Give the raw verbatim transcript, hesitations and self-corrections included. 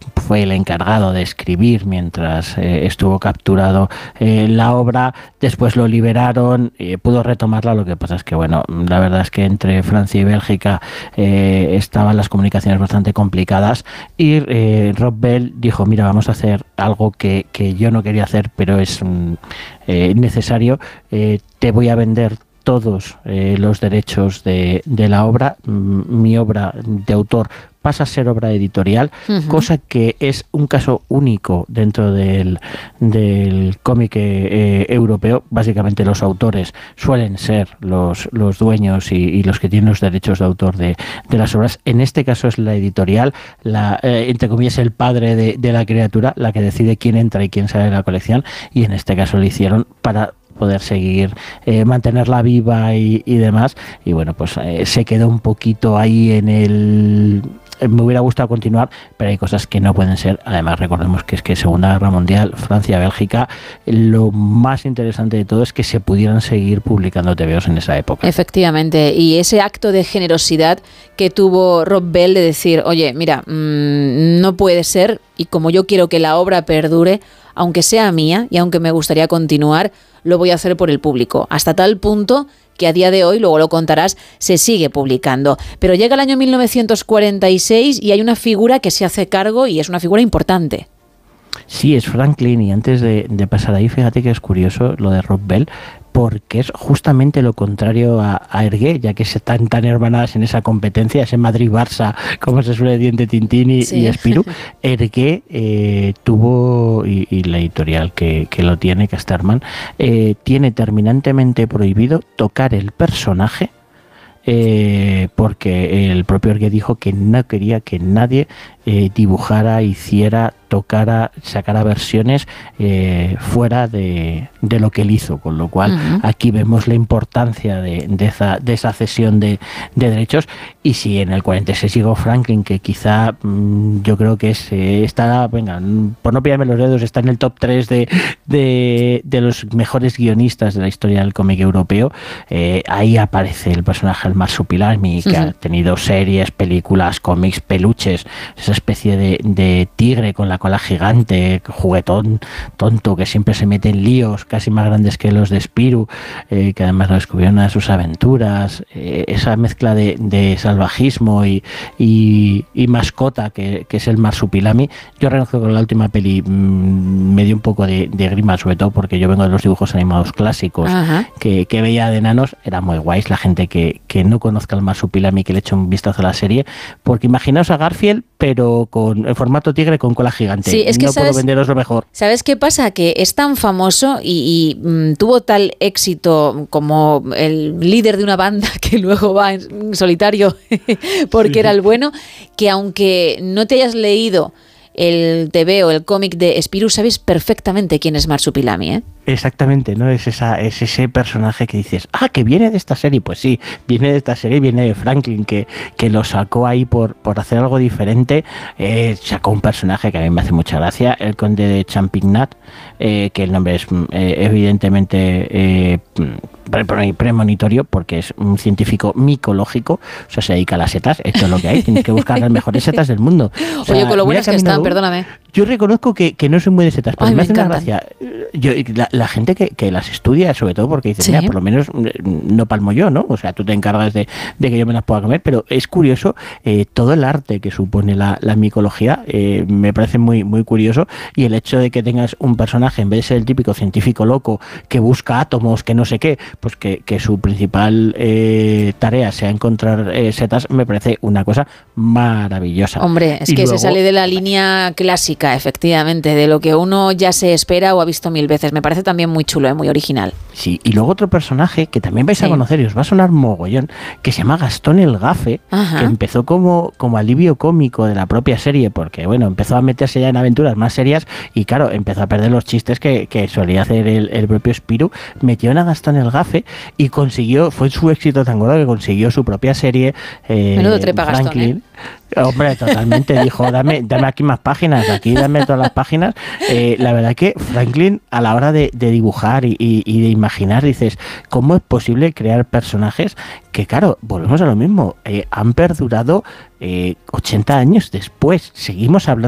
fue el encargado de escribir mientras eh, estuvo capturado eh, la obra. Después lo liberaron, eh, pudo retomarla. Lo que pasa es que, bueno, la verdad es que entre Francia y Bélgica eh, estaban las comunicaciones bastante complicadas y eh, Rob Bell dijo, mira, vamos a hacer algo que, que yo no quería hacer, pero es mm, eh, necesario. Eh, te voy a vender todos eh, los derechos de, de la obra. Mm, mi obra de autor pasa a ser obra editorial, uh-huh. cosa que es un caso único dentro del, del cómic eh, europeo. Básicamente los autores suelen ser los, los dueños y, y los que tienen los derechos de autor de, de las obras. En este caso es la editorial, la, eh, entre comillas, el padre de, de la criatura, la que decide quién entra y quién sale de la colección, y en este caso lo hicieron para poder seguir, eh, mantenerla viva y, y demás. Y bueno, pues eh, se quedó un poquito ahí en el... Me hubiera gustado continuar, pero hay cosas que no pueden ser. Además, recordemos que es que Segunda Guerra Mundial, Francia, Bélgica, lo más interesante de todo es que se pudieran seguir publicando tebeos en esa época. Efectivamente, y ese acto de generosidad que tuvo Rob Bell de decir, oye, mira, mmm, no puede ser, y como yo quiero que la obra perdure, aunque sea mía y aunque me gustaría continuar, lo voy a hacer por el público, hasta tal punto que a día de hoy, luego lo contarás, se sigue publicando. Pero llega el año mil novecientos cuarenta y seis y hay una figura que se hace cargo y es una figura importante. Sí, es Franklin, y antes de, de pasar ahí, fíjate que es curioso lo de Rob Bell, porque es justamente lo contrario a, a Hergé, ya que están tan hermanadas en esa competencia, ese Madrid-Barça, como se suele decir entre Tintín y, sí. y Spirou. Hergé eh, tuvo, y, y la editorial que, que lo tiene, Casterman, eh, tiene terminantemente prohibido tocar el personaje, eh, porque el propio Hergé dijo que no quería que nadie eh, dibujara, hiciera, tocara, sacara versiones eh, fuera de, de lo que él hizo, con lo cual uh-huh. aquí vemos la importancia de, de, esa, de esa cesión de, de derechos. Y si en el cuarenta y seis llegó Franklin, que quizá mmm, yo creo que es, eh, está, venga, por no pillarme los dedos, está en el top tres de, de, de los mejores guionistas de la historia del cómic europeo, eh, ahí aparece el personaje del Marsupilami, que uh-huh. ha tenido series, películas, cómics, peluches, esa especie de, de tigre con la cola gigante, juguetón tonto, que siempre se mete en líos casi más grandes que los de Spirou, eh, que además lo descubrió en una de sus aventuras, eh, esa mezcla de, de salvajismo y, y, y mascota que, que es el Marsupilami. Yo reconozco que con la última peli mmm, me dio un poco de, de grima, sobre todo porque yo vengo de los dibujos animados clásicos que, que veía de enanos. Era muy guays la gente que, que no conozca el Marsupilami, que le eche un vistazo a la serie, porque imaginaos a Garfield pero con el formato tigre con cola gigante. Sí, es que no sabes, puedo venderos lo mejor. ¿Sabes qué pasa? Que es tan famoso y, y mm, tuvo tal éxito como el líder de una banda que luego va en solitario porque sí. era el bueno, que aunque no te hayas leído el tebeo, el cómic de Spirou, sabes perfectamente quién es Marsupilami, ¿eh? Exactamente, ¿no? Es esa, es ese personaje que dices, ah, que viene de esta serie. Pues sí, viene de esta serie, viene de Franklin, que, que lo sacó ahí por, por hacer algo diferente. Eh, sacó un personaje que a mí me hace mucha gracia, el conde de Champignat, eh, que el nombre es eh, evidentemente eh, pre- premonitorio, porque es un científico micológico, o sea, se dedica a las setas. Esto es lo que hay, tienes que buscar las mejores setas del mundo. O sea, oye, con lo buenas que están, perdóname. Yo reconozco que, que no soy muy de setas, pero Ay, me, me hace una encantan. gracia. Yo, la, la gente que, que las estudia, sobre todo porque dice, ¿Sí? mira, por lo menos no palmo yo, ¿no? O sea, tú te encargas de, de que yo me las pueda comer, pero es curioso eh, todo el arte que supone la, la micología, eh, me parece muy, muy curioso, y el hecho de que tengas un personaje, en vez de ser el típico científico loco que busca átomos, que no sé qué, pues que, que su principal eh, tarea sea encontrar eh, setas, me parece una cosa maravillosa. Hombre, es y que luego, se sale de la línea clásica, efectivamente, de lo que uno ya se espera o ha visto mil veces. Me parece también muy chulo, ¿eh? Muy original. Sí, y luego otro personaje que también vais sí. a conocer y os va a sonar mogollón, que se llama Gastón el Gafe, Ajá. que empezó como, como alivio cómico de la propia serie, porque bueno, empezó a meterse ya en aventuras más serias y claro, empezó a perder los chistes que, que solía hacer el, el propio Spirou. Metió a Gastón el Gafe y consiguió, fue su éxito tan gordo que consiguió su propia serie. Eh, Menudo trepa Gastón, ¿eh? Hombre, totalmente, dijo, dame, dame aquí más páginas, aquí dame todas las páginas. Eh, la verdad que Franklin, a la hora de, de dibujar y, y, y de imaginar, dices, ¿cómo es posible crear personajes que, claro, volvemos a lo mismo, eh, han perdurado eh, ochenta años después? Seguimos hablando